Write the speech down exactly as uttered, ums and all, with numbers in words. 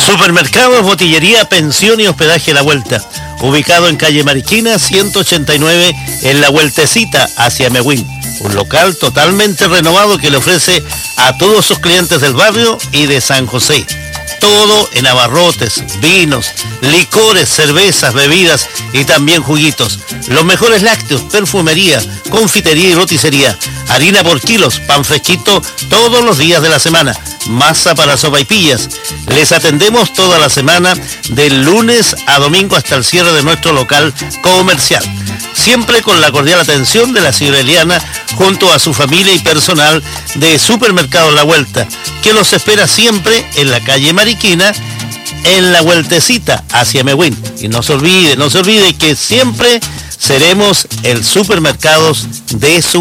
Supermercados, Botillería, Pensión y Hospedaje La Vuelta, ubicado en calle Mariquina ciento ochenta y nueve en La Vueltecita hacia Mewin. Un local totalmente renovado que le ofrece a todos sus clientes del barrio y de San José. Todo en abarrotes, vinos, licores, cervezas, bebidas y también juguitos. Los mejores lácteos, perfumería, confitería y roticería. Harina por kilos, pan fresquito todos los días de la semana. Masa para sopaipillas. Les atendemos toda la semana, del lunes a domingo hasta el cierre de nuestro local comercial. Siempre con la cordial atención de la señora Eliana, junto a su familia y personal de Supermercados La Vuelta, que los espera siempre en la calle Mariquina, en La Vueltecita hacia Mewin. Y no se olvide, no se olvide que siempre seremos el Supermercados de su